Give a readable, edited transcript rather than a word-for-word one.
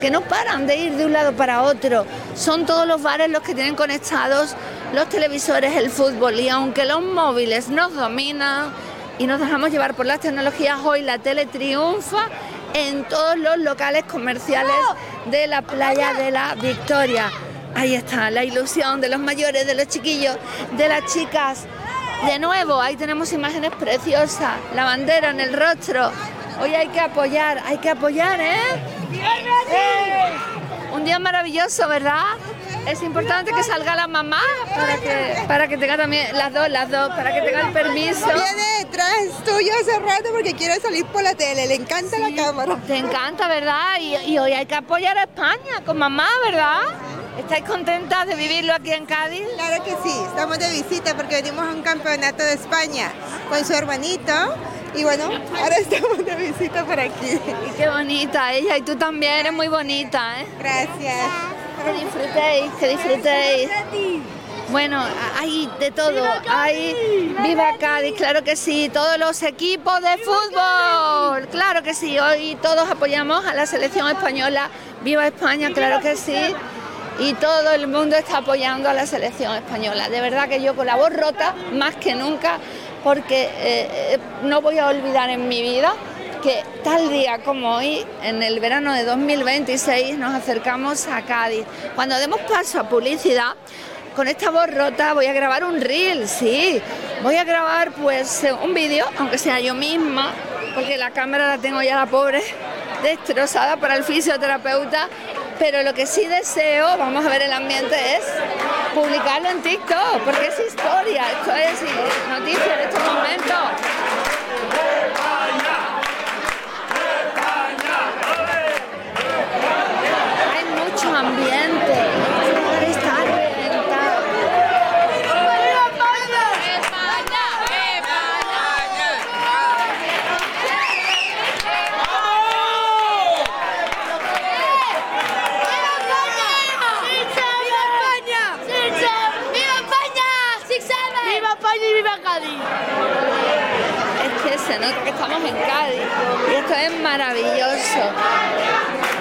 que no paran de ir de un lado para otro. Son todos los bares los que tienen conectados los televisores, el fútbol, y aunque los móviles nos dominan y nos dejamos llevar por las tecnologías, hoy la tele triunfa en todos los locales comerciales de la playa de la Victoria. Ahí está la ilusión de los mayores, de los chiquillos, de las chicas. De nuevo, ahí tenemos imágenes preciosas, la bandera en el rostro. Hoy hay que apoyar, ¿eh? Un día maravilloso, ¿verdad? Es importante que salga la mamá para que tenga también las dos, para que tenga el permiso. Viene detrás tuyo hace rato porque quiere salir por la tele, le encanta la cámara. Te encanta, ¿verdad? Y hoy hay que apoyar a España con mamá, ¿verdad? ¿Estáis contentas de vivirlo aquí en Cádiz? Claro que sí, estamos de visita porque venimos a un campeonato de España con su hermanito. Y bueno, ahora estamos de visita por aquí. Y qué bonita ella, y tú también eres muy bonita, ¿eh? Gracias. Que disfrutéis. Bueno, hay de todo, hay Viva Cádiz, claro que sí, todos los equipos de fútbol, claro que sí, hoy todos apoyamos a la selección española, Viva España, claro que sí, y todo el mundo está apoyando a la selección española. De verdad que yo con la voz rota, más que nunca, porque no voy a olvidar en mi vida que tal día como hoy, en el verano de 2026, nos acercamos a Cádiz. Cuando demos paso a publicidad, con esta voz rota voy a grabar un reel, sí. Voy a grabar pues un vídeo, aunque sea yo misma, porque la cámara la tengo ya, la pobre, destrozada para el fisioterapeuta. Pero lo que sí deseo, vamos a ver el ambiente, es publicarlo en TikTok, porque es historia, esto es noticia de estos momentos. Hay mucho ambiente, está reventado. ¡Viva España! ¡España! ¡Viva España y viva Cádiz! Es que se nota que estamos en Cádiz y esto es maravilloso.